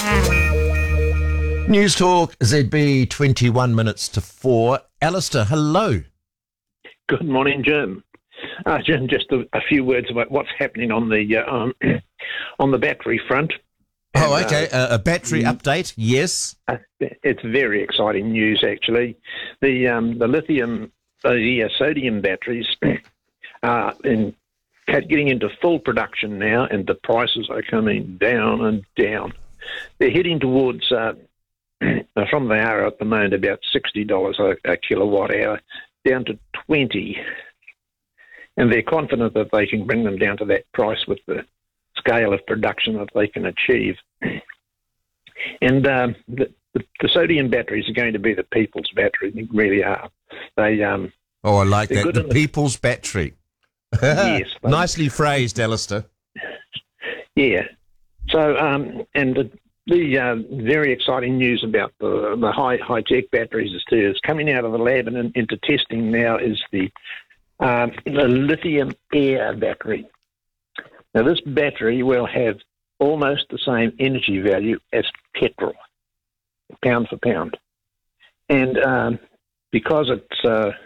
News Talk ZB 21 minutes to 4. Alistair, hello. Good morning, Jim. Jim, just a few words about what's happening on the on the battery front. Oh, okay. A battery update, yes. It's very exciting news, actually. The lithium, sodium batteries are getting into full production now, and the prices are coming down and down. They're heading towards, from they are at the moment about $60 a kilowatt hour, down to 20, and they're confident that they can bring them down to that price with the scale of production that they can achieve. And the sodium batteries are going to be the people's battery. They really are. They I like that. The people's battery. Yes. Nicely phrased, Alistair. Yeah. So, and the very exciting news about the high-tech batteries is coming out of the lab and into testing now is the lithium air battery. Now, this battery will have almost the same energy value as petrol, pound for pound. And because it's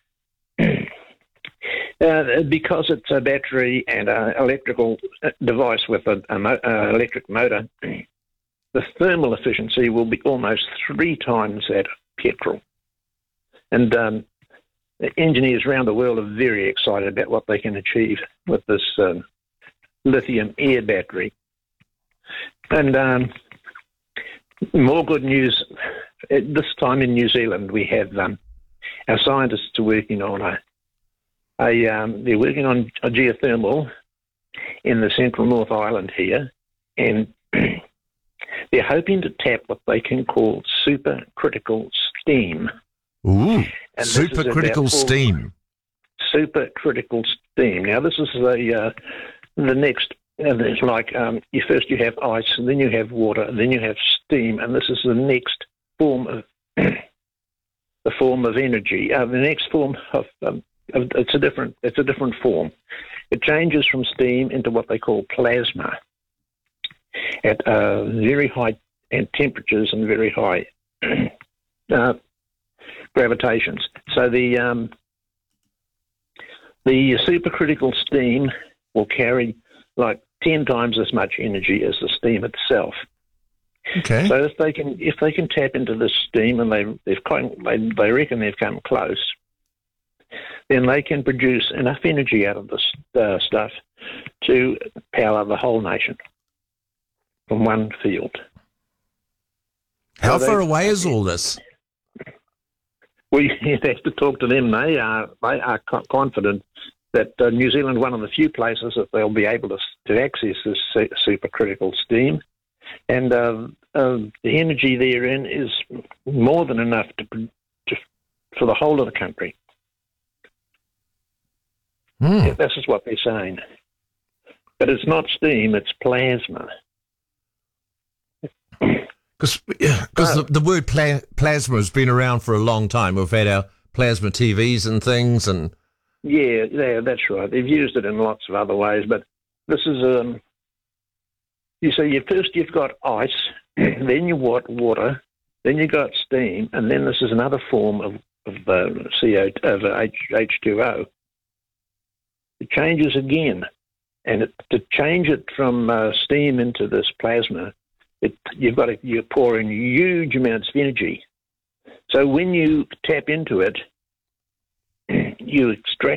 a battery and an electrical device with an electric motor, the thermal efficiency will be almost 3 times that of petrol. And engineers around the world are very excited about what they can achieve with this lithium air battery. And more good news. This time in New Zealand, we have our scientists are working on they're working on a geothermal in the central North Island here, and they're hoping to tap what they can call supercritical steam. Ooh, supercritical steam. Supercritical steam. Now, this is the next. There's like first you have ice, and then you have water, and then you have steam, and this is the next form of the form of energy. The next form of it's a different form. It changes from steam into what they call plasma at very high temperatures and very high gravitations. So the supercritical steam will carry like 10 times as much energy as the steam itself. Okay. So if they can tap into this steam, and they reckon they've come close, then they can produce enough energy out of this stuff to power the whole nation from one field. How far away is all this? Well, you'd have to talk to them. They are confident that New Zealand, one of the few places that they'll be able to access this supercritical steam, and the energy therein is more than enough for the whole of the country. Yeah, this is what they're saying. But it's not steam, it's plasma. Because the word plasma has been around for a long time. We've had our plasma TVs and things, and yeah, that's right. They've used it in lots of other ways, but this is first you've got ice, then you got water, then you got steam, and then this is another form of H2O. It changes again, and to change it from steam into this plasma, you're pouring huge amounts of energy. So when you tap into it, you extract